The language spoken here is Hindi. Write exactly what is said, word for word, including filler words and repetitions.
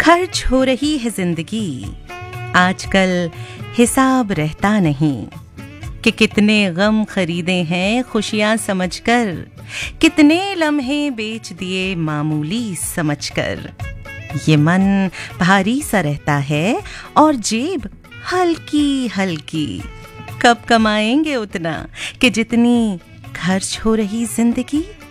खर्च हो रही है जिंदगी, आजकल हिसाब रहता नहीं कि कितने गम खरीदे हैं खुशियां समझकर, कितने लम्हे बेच दिए मामूली समझकर। ये मन भारी सा रहता है और जेब हल्की हल्की, कब कमाएंगे उतना कि जितनी खर्च हो रही जिंदगी।